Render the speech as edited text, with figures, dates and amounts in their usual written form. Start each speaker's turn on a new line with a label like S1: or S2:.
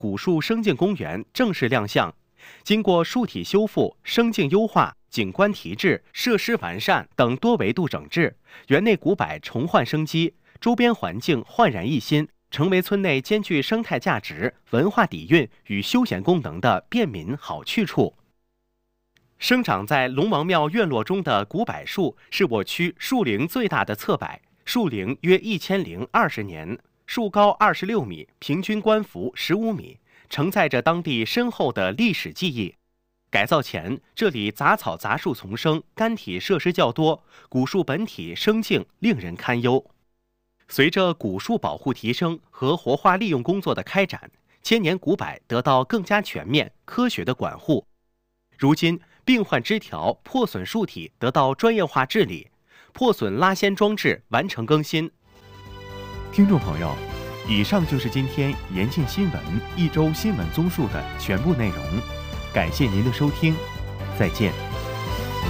S1: 古树生境公园正式亮相。经过树体修复、生境优化、景观提质、设施完善等多维度整治，园内古柏重焕生机，周边环境焕然一新，成为村内兼具生态价值、文化底蕴与休闲功能的便民好去处。生长在龙王庙院落中的古柏树是我区树龄最大的侧柏，树龄约1020年，树高26米，平均冠幅15米，承载着当地深厚的历史记忆。改造前，这里杂草杂树丛生，干体设施较多，古树本体生境令人堪忧。随着古树保护提升和活化利用工作的开展，千年古柏得到更加全面、科学的管护。如今，病患枝条、破损树体得到专业化治理，破损拉纤装置完成更新。
S2: 听众朋友，以上就是今天延庆新闻一周新闻综述的全部内容，感谢您的收听，再见。